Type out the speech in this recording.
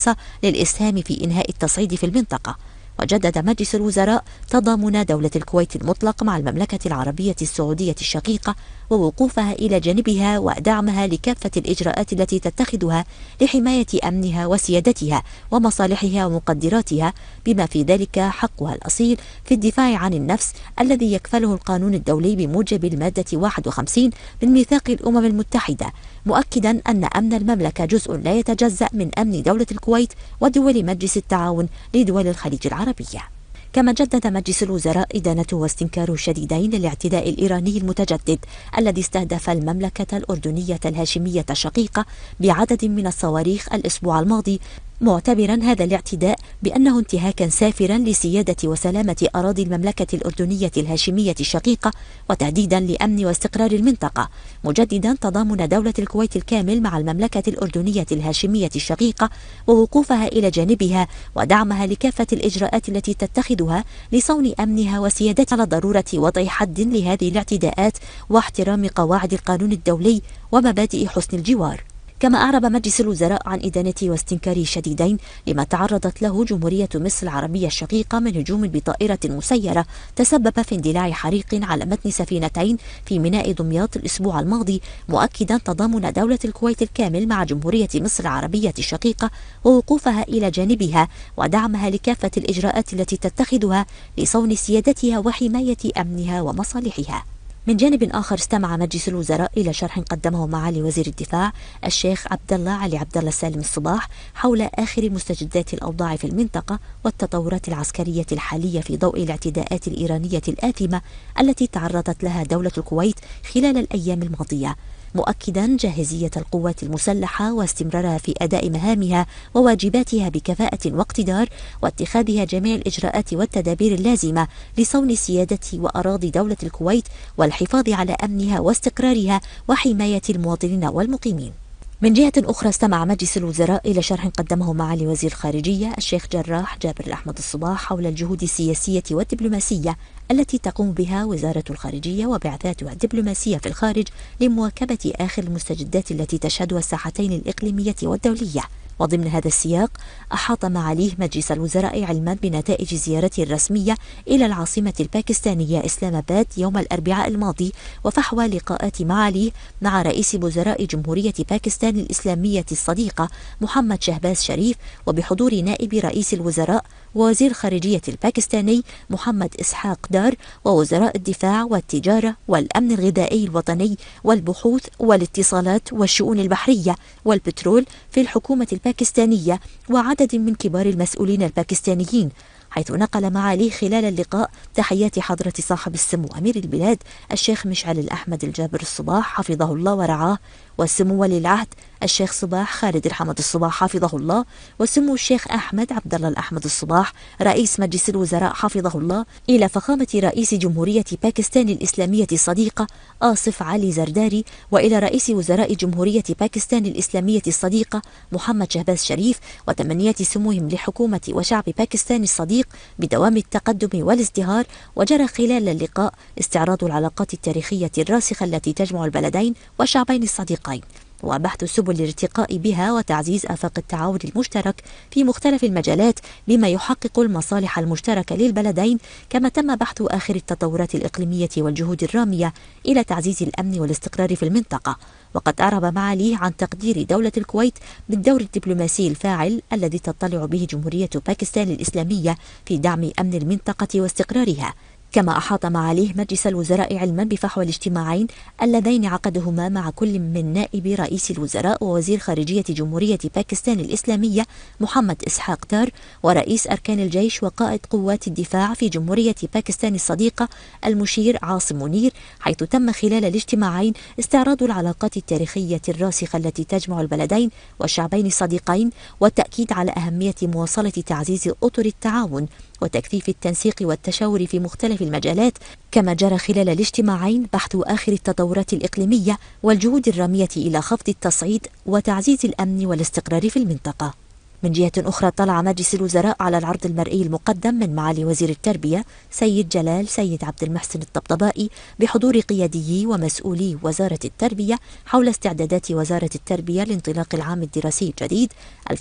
للإسهام في إنهاء التصعيد في المنطقة. وجدد مجلس الوزراء تضامن دولة الكويت المطلق مع المملكة العربية السعودية الشقيقة ووقوفها إلى جانبها ودعمها لكافة الإجراءات التي تتخذها لحماية أمنها وسيادتها ومصالحها ومقدراتها، بما في ذلك حقها الأصيل في الدفاع عن النفس الذي يكفله القانون الدولي بموجب المادة 51 من ميثاق الأمم المتحدة، مؤكدا أن أمن المملكة جزء لا يتجزأ من أمن دولة الكويت ودول مجلس التعاون لدول الخليج العربية. كما جدد مجلس الوزراء إدانته واستنكاره الشديدين للاعتداء الإيراني المتجدد الذي استهدف المملكة الأردنية الهاشمية الشقيقة بعدد من الصواريخ الأسبوع الماضي، معتبرا هذا الاعتداء بأنه انتهاكا سافرا لسيادة وسلامة أراضي المملكة الأردنية الهاشمية الشقيقة وتهديدا لأمن واستقرار المنطقة، مجددا تضامن دولة الكويت الكامل مع المملكة الأردنية الهاشمية الشقيقة ووقوفها إلى جانبها ودعمها لكافة الإجراءات التي تتخذها لصون أمنها وسيادتها، على ضرورة وضع حد لهذه الاعتداءات واحترام قواعد القانون الدولي ومبادئ حسن الجوار. كما أعرب مجلس الوزراء عن إدانته واستنكاره الشديدين لما تعرضت له جمهورية مصر العربية الشقيقة من هجوم بطائرة مسيرة تسبب في اندلاع حريق على متن سفينتين في ميناء دمياط الأسبوع الماضي، مؤكدا تضامن دولة الكويت الكامل مع جمهورية مصر العربية الشقيقة ووقوفها إلى جانبها ودعمها لكافة الإجراءات التي تتخذها لصون سيادتها وحماية أمنها ومصالحها. من جانب آخر استمع مجلس الوزراء إلى شرح قدمه معالي وزير الدفاع الشيخ عبدالله علي عبدالله سالم الصباح حول آخر مستجدات الأوضاع في المنطقة والتطورات العسكرية الحالية في ضوء الاعتداءات الإيرانية الآثمة التي تعرضت لها دولة الكويت خلال الأيام الماضية، مؤكدا جاهزية القوات المسلحة واستمرارها في أداء مهامها وواجباتها بكفاءة واقتدار واتخاذها جميع الإجراءات والتدابير اللازمة لصون سيادة وأراضي دولة الكويت والحفاظ على أمنها واستقرارها وحماية المواطنين والمقيمين. من جهة أخرى استمع مجلس الوزراء إلى شرح قدمه معالي وزير الخارجية الشيخ جراح جابر أحمد الصباح حول الجهود السياسية والدبلوماسية التي تقوم بها وزارة الخارجية وبعثاتها الدبلوماسية في الخارج لمواكبة آخر المستجدات التي تشهدها الساحتين الإقليمية والدولية. وضمن هذا السياق أحاط معاليه مجلس الوزراء علما بنتائج زيارته الرسمية إلى العاصمة الباكستانية إسلام آباد يوم الأربعاء الماضي وفحوى لقاءات معاليه مع رئيس وزراء جمهورية باكستان الإسلامية الصديقة محمد شهباز شريف وبحضور نائب رئيس الوزراء ووزير خارجية الباكستاني محمد إسحاق دار ووزراء الدفاع والتجارة والأمن الغذائي الوطني والبحوث والاتصالات والشؤون البحرية والبترول في الحكومة الباكستانية وعدد من كبار المسؤولين الباكستانيين، حيث نقل معاليه خلال اللقاء تحيات حضرة صاحب السمو أمير البلاد الشيخ مشعل الأحمد الجابر الصباح حفظه الله ورعاه، والسمو ولي العهد الشيخ صباح خالد الحمد الصباح حفظه الله، وسمو الشيخ أحمد عبد الله الأحمد الصباح رئيس مجلس الوزراء حفظه الله، إلى فخامة رئيس جمهورية باكستان الإسلامية الصديقة آصف علي زرداري، وإلى رئيس وزراء جمهورية باكستان الإسلامية الصديقة محمد شهباز شريف، وتمنيات سموهم لحكومة وشعب باكستان الصديق بدوام التقدم والازدهار. وجرى خلال اللقاء استعراض العلاقات التاريخية الراسخة التي تجمع البلدين والشعبين الصديقين وبحث سبل الارتقاء بها وتعزيز آفاق التعاون المشترك في مختلف المجالات بما يحقق المصالح المشتركة للبلدين، كما تم بحث آخر التطورات الإقليمية والجهود الرامية إلى تعزيز الأمن والاستقرار في المنطقة. وقد أعرب معاليه عن تقدير دولة الكويت بالدور الدبلوماسي الفاعل الذي تطلع به جمهورية باكستان الإسلامية في دعم أمن المنطقة واستقرارها. كما أحاط معاليه مجلس الوزراء علما بفحوى الاجتماعين اللذين عقدهما مع كل من نائب رئيس الوزراء ووزير خارجية جمهورية باكستان الإسلامية محمد إسحاق دار ورئيس أركان الجيش وقائد قوات الدفاع في جمهورية باكستان الصديقة المشير عاصم منير، حيث تم خلال الاجتماعين استعراض العلاقات التاريخية الراسخة التي تجمع البلدين والشعبين الصديقين والتأكيد على أهمية مواصلة تعزيز أطر التعاون وتكثيف التنسيق والتشاور في مختلف المجالات. كما جرى خلال الاجتماعين بحث آخر التطورات الإقليمية والجهود الرامية إلى خفض التصعيد وتعزيز الأمن والاستقرار في المنطقة. من جهة أخرى اطلع مجلس الوزراء على العرض المرئي المقدم من معالي وزير التربية سيد جلال سيد عبد المحسن الطبطبائي بحضور قياديي ومسؤولي وزارة التربية حول استعدادات وزارة التربية لانطلاق العام الدراسي الجديد